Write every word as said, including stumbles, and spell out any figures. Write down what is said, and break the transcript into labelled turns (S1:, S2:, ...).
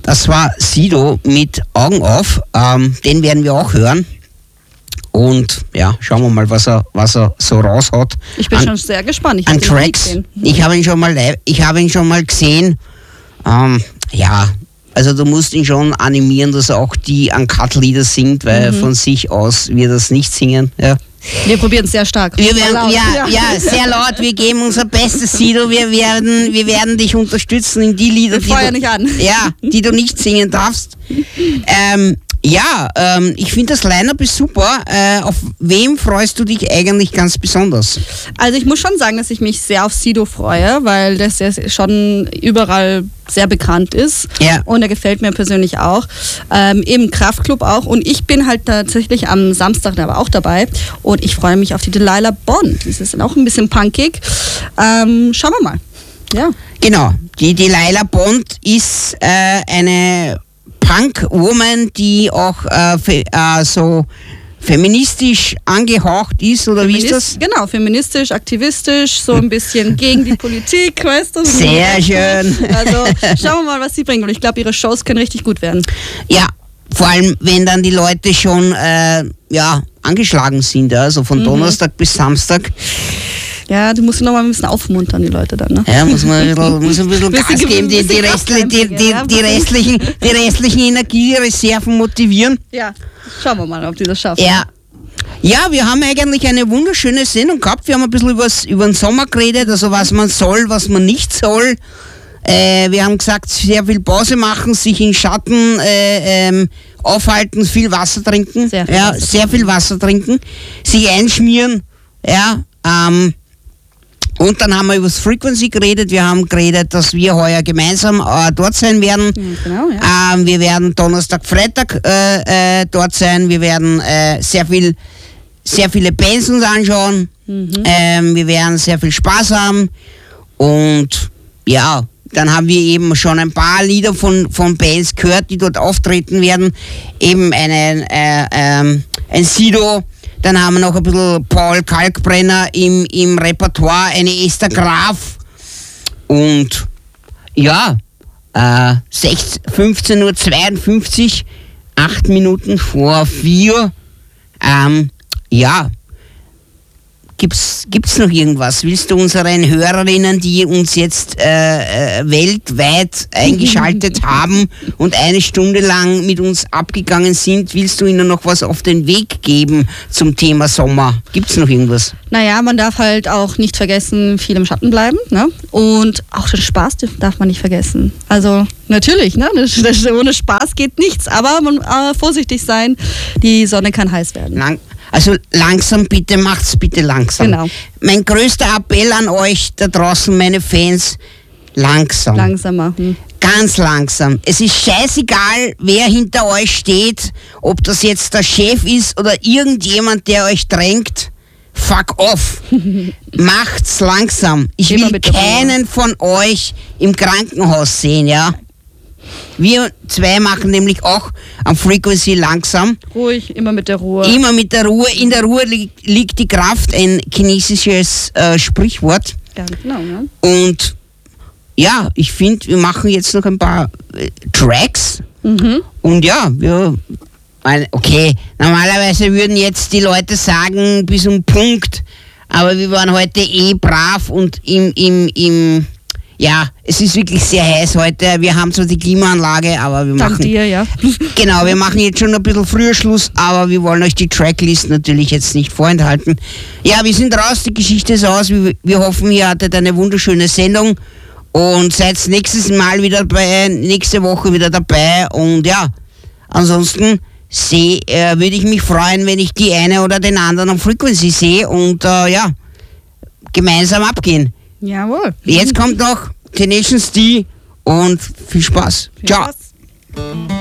S1: das war Sido mit Augen auf. Ähm, den werden wir auch hören. Und ja, schauen wir mal, was er, was er so raushaut.
S2: Ich bin an, schon sehr gespannt. Ich
S1: an Tracks. Ich habe ihn schon mal live, ich habe ihn schon mal gesehen. Ähm, ja, also du musst ihn schon animieren, dass er auch die Uncut-Lieder singt, weil mhm. von sich aus wird er das nicht singen. Ja.
S2: Wir probieren es sehr stark.
S1: Wir werden, ja, ja, sehr laut. Wir geben unser Bestes, Sido. Wir werden, wir werden dich unterstützen in die Lieder,
S2: die du, nicht an.
S1: Ja, die du nicht singen darfst. Ähm, ja, ähm, ich finde das Line-Up ist super. Äh, auf wem freust du dich eigentlich ganz besonders?
S2: Also ich muss schon sagen, dass ich mich sehr auf Sido freue, weil das ja schon überall sehr bekannt ist.
S1: Ja.
S2: Und er gefällt mir persönlich auch. Ähm, im Kraftklub auch. Und ich bin halt tatsächlich am Samstag aber auch dabei. Und ich freue mich auf die Delilah Bond. Das ist auch ein bisschen punkig. Ähm, schauen wir mal. Ja.
S1: Genau. Die Delilah Bond ist äh, eine Punk-Woman, die auch äh, fe- äh, so feministisch angehaucht ist, oder
S2: Feminist,
S1: wie ist das?
S2: Genau, feministisch, aktivistisch, so ein bisschen gegen die Politik, weißt du?
S1: Sehr schön.
S2: Also schauen wir mal, was sie bringt. Und ich glaube, ihre Shows können richtig gut werden.
S1: Ja, vor allem, wenn dann die Leute schon äh, ja, angeschlagen sind, also von mhm. Donnerstag bis Samstag.
S2: Ja, du musst noch mal ein bisschen aufmuntern, die Leute dann, ne?
S1: Ja, muss man ein bisschen, muss ein bisschen Gas geben, die, die, restli- die, die, die, restlichen, die restlichen Energiereserven motivieren.
S2: Ja, schauen wir mal, ob die das schaffen.
S1: Ja. Ja, wir haben eigentlich eine wunderschöne Sendung gehabt. Wir haben ein bisschen übers, über den Sommer geredet, also was man soll, was man nicht soll. Äh, wir haben gesagt, sehr viel Pause machen, sich in Schatten äh, ähm, aufhalten, viel Wasser trinken.
S2: Sehr viel,
S1: ja,
S2: Wasser.
S1: sehr viel Wasser trinken. Sich einschmieren. Ja, ähm, und dann haben wir über das Frequency geredet. Wir haben geredet, dass wir heuer gemeinsam äh, dort sein werden.
S2: Ja, genau, ja.
S1: Ähm, wir werden Donnerstag, Freitag äh, äh, dort sein. Wir werden äh, sehr viel, sehr viele Bands uns anschauen. Mhm. Ähm, wir werden sehr viel Spaß haben. Und ja, dann haben wir eben schon ein paar Lieder von, von Bands gehört, die dort auftreten werden. Eben einen, äh, ähm, ein Sido. Dann haben wir noch ein bisschen Paul Kalkbrenner im, im Repertoire, eine Esther Graf. Und ja, äh, fünfzehn Uhr zweiundfünfzig, acht Minuten vor vier. Ähm, ja, gibt's, gibt's noch irgendwas? Willst du unseren Hörerinnen, die uns jetzt äh, äh, weltweit eingeschaltet haben und eine Stunde lang mit uns abgegangen sind, willst du ihnen noch was auf den Weg geben zum Thema Sommer? Gibt's noch irgendwas?
S2: Naja, man darf halt auch nicht vergessen, viel im Schatten bleiben, ne? Und auch den Spaß darf man nicht vergessen. Also natürlich, ne? Ohne Spaß geht nichts, aber man äh, vorsichtig sein, die Sonne kann heiß werden.
S1: Lang- Also langsam bitte, macht's bitte langsam.
S2: Genau.
S1: Mein größter Appell an euch da draußen, meine Fans, langsam.
S2: Langsamer. Hm.
S1: Ganz langsam. Es ist scheißegal, wer hinter euch steht, ob das jetzt der Chef ist oder irgendjemand, der euch drängt. Fuck off. Macht's langsam. Ich
S2: Immer
S1: will
S2: mit der
S1: keinen von euch im Krankenhaus sehen, ja. Wir zwei machen nämlich auch am Frequency langsam.
S2: Ruhig, immer mit der Ruhe.
S1: Immer mit der Ruhe. In der Ruhe li- liegt die Kraft, ein chinesisches äh, Sprichwort.
S2: Ja, genau, ne?
S1: Und ja, ich finde, wir machen jetzt noch ein paar äh, Tracks.
S2: Mhm.
S1: Und ja, wir, okay, normalerweise würden jetzt die Leute sagen, bis um Punkt, aber wir waren heute eh brav und im, im, im ja, es ist wirklich sehr heiß heute. Wir haben zwar die Klimaanlage, aber wir
S2: Dank
S1: machen...
S2: dir, ja.
S1: Genau, wir machen jetzt schon ein bisschen früher Schluss, aber wir wollen euch die Tracklist natürlich jetzt nicht vorenthalten. Ja, wir sind raus, die Geschichte ist aus. Wir, wir hoffen, ihr hattet eine wunderschöne Sendung und seid nächstes Mal wieder dabei, nächste Woche wieder dabei. Und ja, ansonsten seh, äh, würde ich mich freuen, wenn ich die eine oder den anderen am Frequency sehe und äh, ja, gemeinsam abgehen.
S2: Jawohl.
S1: Jetzt kommt noch Tenacious D und viel Spaß.
S2: Viel
S1: Ciao.
S2: Spaß.